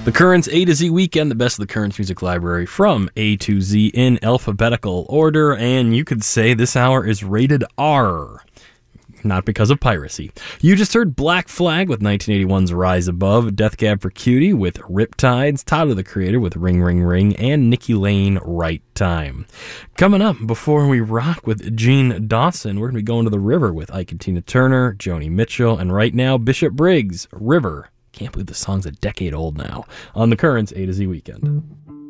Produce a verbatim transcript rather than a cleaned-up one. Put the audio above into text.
The Currents A to Z Weekend, the best of the Currents Music Library from A to Z in alphabetical order, and you could say this hour is rated R. Not because of piracy. You just heard Black Flag with nineteen eighty-one's Rise Above, Death Cab for Cutie with Riptides, Tyler the Creator with Ring Ring Ring, and Nikki Lane, Right Time. Coming up, before we rock with Gene Dawson, we're going to be going to the river with Ike and Tina Turner, Joni Mitchell, and right now, Bishop Briggs, River. Can't believe the song's a decade old now. On the Currents A to Z Weekend.